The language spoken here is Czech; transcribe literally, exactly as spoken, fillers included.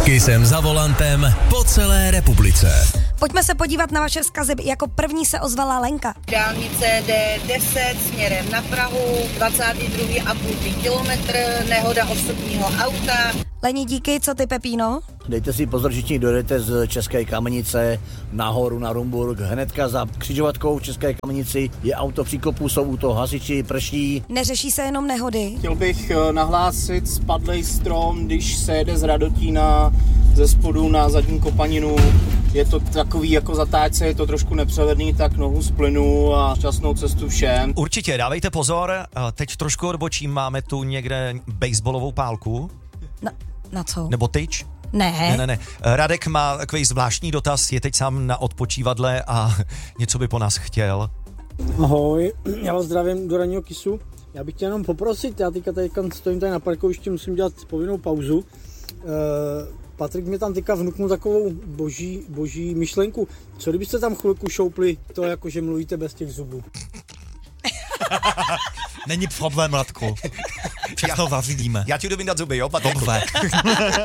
Kysem za volantem po celé republice. Pojďme se podívat na vaše vzkazy. Jako první se ozvala Lenka. Dálnice D deset směrem na Prahu, dvacátý druhý a půl kilometr, nehoda osobního auta. Leni, díky, co ty, Pepíno? Dejte si pozor, všichni dojdete z České Kamenice nahoru na Rumburk. Hnedka za křižovatkou v České Kamenici je auto příkopu, jsou u toho hasiči, prší. Neřeší se jenom nehody. Chtěl bych nahlásit spadlej strom, když se jede z Radotína ze spodu na zadní kopaninu. Je to takový jako zatáčce, je to trošku nepřehledný, tak nohu z plynu a šťastnou cestu všem. Určitě, dávejte pozor, teď trošku odbočím, máme tu někde baseballovou pálku. Na, na co? Nebo tyč? Ne. Ne, ne, ne. Radek má takový zvláštní dotaz, je teď sám na odpočívadle a něco by po nás chtěl. Ahoj, já vás zdravím do ranního Kysu. Já bych chtěl jenom poprosit, já teďka tady stojím tady na parkovišti, musím dělat povinnou pauzu. E, Patrik mi tam teďka vnuknul takovou boží, boží myšlenku. Co kdybyste tam chvilku šoupli to, jako že mluvíte bez těch zubů? Není problém, Radku. Všechno zařídíme. Já ti jdu vyndat zuby, jo? Dobře.